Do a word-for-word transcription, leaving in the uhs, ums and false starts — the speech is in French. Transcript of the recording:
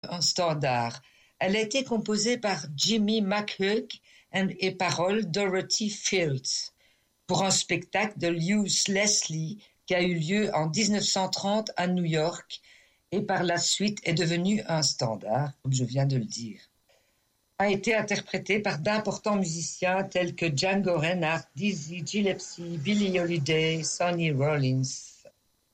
un standard. Elle a été composée par Jimmy McHugh et paroles Dorothy Fields pour un spectacle de Luce Leslie qui a eu lieu en dix-neuf cent trente à New York et par la suite est devenu un standard, comme je viens de le dire. A été interprétée par d'importants musiciens tels que Django Reinhardt, Dizzy Gillespie, Billie Holiday, Sonny Rollins.